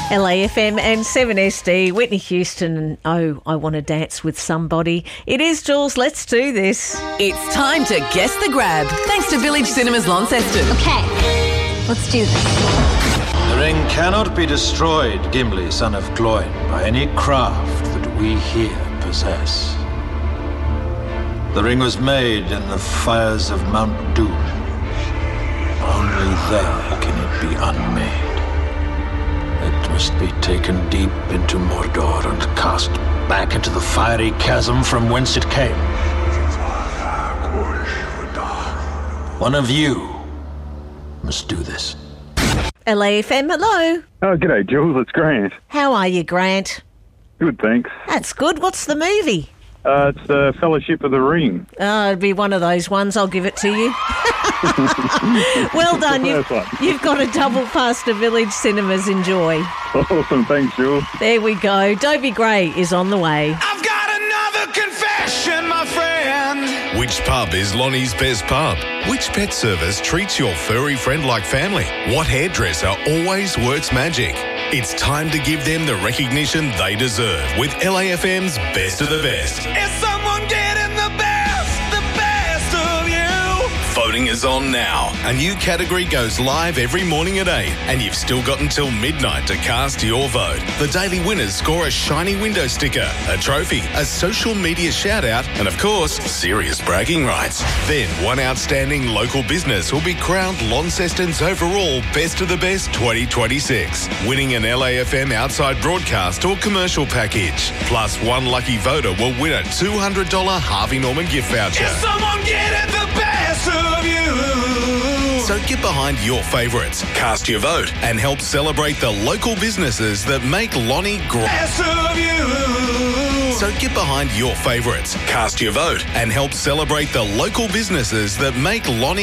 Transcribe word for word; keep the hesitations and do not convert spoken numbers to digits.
L A F M and seven S D, Whitney Houston and Oh, I Want to Dance with Somebody. It is, Jules, let's do this. It's time to guess the grab, thanks to Village Cinemas Launceston. Okay, let's do this. The ring cannot be destroyed, Gimli, son of Gloin, by any craft that we here possess. The ring was made in the fires of Mount Doom. Only there can it be unmade. It must be taken deep into Mordor and cast back into the fiery chasm from whence it came. One of you must do this. L A F M, hello. Oh, g'day, Jules. It's Grant. How are you, Grant? Good, thanks. That's good. What's the movie? Uh, it's the Fellowship of the Ring. Oh, it'd be one of those ones. I'll give it to you. Well done. You've, you've got a double pass to Village Cinemas. Enjoy. Awesome. Thanks, Jules. There we go. Dobie Gray is on the way. I've got another confession, my friend. Which pub is Lonnie's best pub? Which pet service treats your furry friend like family? What hairdresser always works magic? It's time to give them the recognition they deserve with L A F M's Best of the Best. Is someone getting the best, the best of you? Voting is on now. A new category goes live every morning at eight, and you've still got until midnight to cast your vote. The daily winners score a shiny window sticker, a trophy, a social media shout-out, and of course, serious bragging rights. Then one outstanding local business will be crowned Launceston's overall Best of the Best twenty twenty-six, winning an L A F M outside broadcast or commercial package. Plus, one lucky voter will win a two hundred dollars Harvey Norman gift voucher. Is someone getting the best of you? So get behind your favourites, cast your vote, and help celebrate the local businesses that make Lonnie great. Best of you. So get behind your favourites, cast your vote, and help celebrate the local businesses that make Lonnie